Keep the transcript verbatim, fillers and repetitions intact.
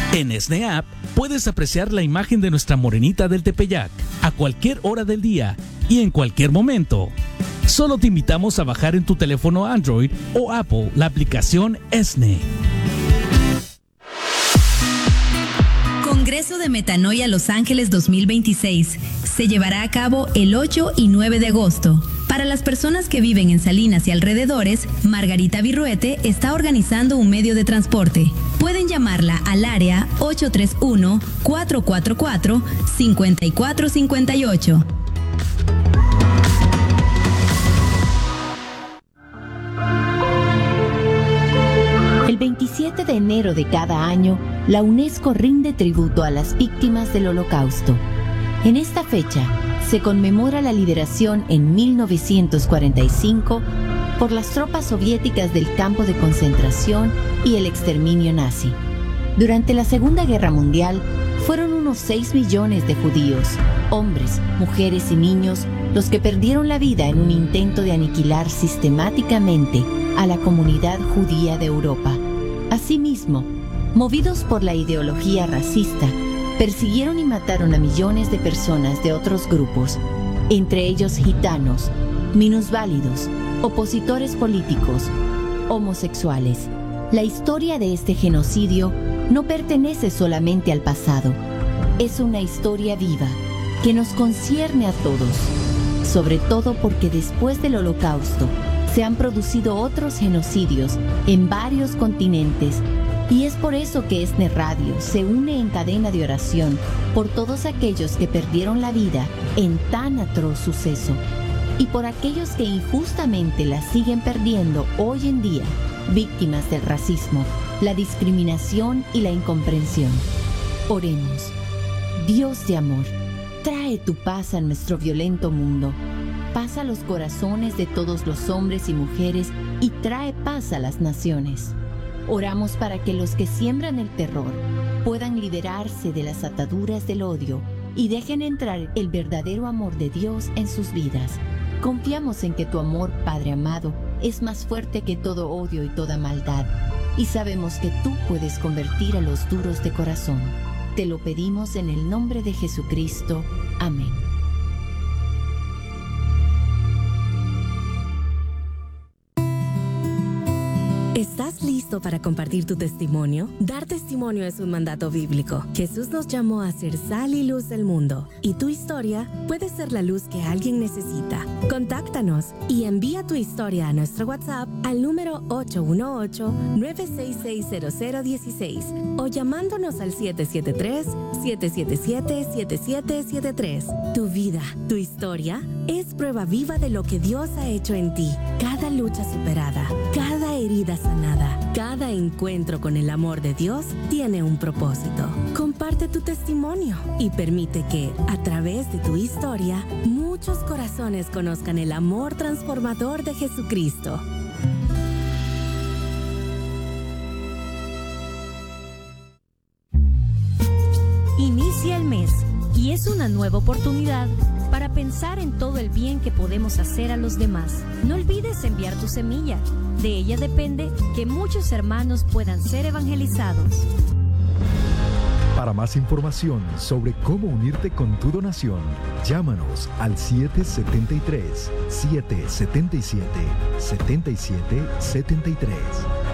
En S N E App puedes apreciar la imagen de nuestra morenita del Tepeyac a cualquier hora del día y en cualquier momento. Solo te invitamos a bajar en tu teléfono Android o Apple la aplicación S N E. Congreso de Metanoia Los Ángeles dos mil veintiséis se llevará a cabo el ocho y nueve de agosto. Para las personas que viven en Salinas y alrededores, Margarita Virruete está organizando un medio de transporte. Pueden llamarla al área ocho tres uno, cuatro cuatro cuatro, cinco cuatro cinco ocho. El veintisiete de enero de cada año, la UNESCO rinde tributo a las víctimas del Holocausto. En esta fecha, se conmemora la liberación en mil novecientos cuarenta y cinco por las tropas soviéticas del campo de concentración y el exterminio nazi. Durante la Segunda Guerra Mundial, fueron unos seis millones de judíos, hombres, mujeres y niños, los que perdieron la vida en un intento de aniquilar sistemáticamente a la comunidad judía de Europa. Asimismo, movidos por la ideología racista, persiguieron y mataron a millones de personas de otros grupos, entre ellos gitanos, minusválidos, opositores políticos, homosexuales. La historia de este genocidio no pertenece solamente al pasado, es una historia viva que nos concierne a todos, sobre todo porque después del Holocausto se han producido otros genocidios en varios continentes. Y es por eso que S N E Radio se une en cadena de oración por todos aquellos que perdieron la vida en tan atroz suceso y por aquellos que injustamente la siguen perdiendo hoy en día, víctimas del racismo, la discriminación y la incomprensión. Oremos. Dios de amor, trae tu paz a nuestro violento mundo. Paz a los corazones de todos los hombres y mujeres y trae paz a las naciones. Oramos para que los que siembran el terror puedan liberarse de las ataduras del odio y dejen entrar el verdadero amor de Dios en sus vidas. Confiamos en que tu amor, Padre amado, es más fuerte que todo odio y toda maldad, y sabemos que tú puedes convertir a los duros de corazón. Te lo pedimos en el nombre de Jesucristo. Amén. ¿Estás listo para compartir tu testimonio? Dar testimonio es un mandato bíblico. Jesús nos llamó a ser sal y luz del mundo, y tu historia puede ser la luz que alguien necesita. Contáctanos y envía tu historia a nuestro WhatsApp al número ocho uno ocho, nueve seis seis, cero cero uno seis o llamándonos al siete siete tres, siete siete siete, siete siete siete tres. Tu vida, tu historia, es prueba viva de lo que Dios ha hecho en ti. Cada lucha superada, cada herida sanada, cada encuentro con el amor de Dios tiene un propósito. Comparte tu testimonio y permite que, a través de tu historia, muchos corazones conozcan el amor transformador de Jesucristo. Inicia el mes y es una nueva oportunidad para pensar en todo el bien que podemos hacer a los demás. No olvides enviar tu semilla. De ella depende que muchos hermanos puedan ser evangelizados. Para más información sobre cómo unirte con tu donación, llámanos al siete siete tres, siete siete siete, siete siete siete tres.